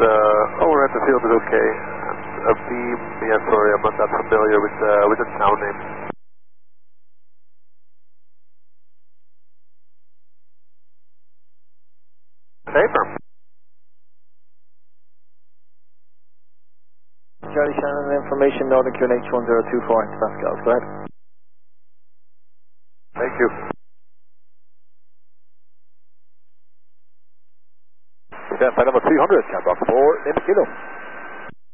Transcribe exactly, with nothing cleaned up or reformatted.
uh, over at the field is okay. A beam, yeah, sorry, I'm not that familiar with, uh, with the town name. Paper. Charlie Shannon, information, Northern Q N H one zero two four, Pascal, go ahead. Thank you. Identify number three hundred, Cam Box four, name Kilo.